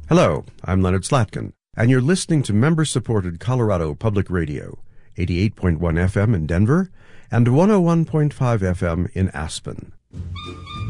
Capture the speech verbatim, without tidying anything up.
Hello, I'm Leonard Slatkin, and you're listening to member-supported Colorado Public Radio, eighty-eight point one F M in Denver and one oh one point five F M in Aspen.